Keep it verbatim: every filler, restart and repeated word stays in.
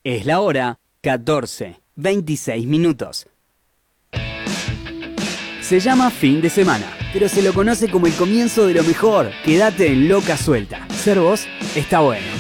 Es la hora catorce, veintiséis minutos. Se llama fin de semana, pero se lo conoce como el comienzo de lo mejor. Quédate en Loca Suelta. Ser vos está bueno.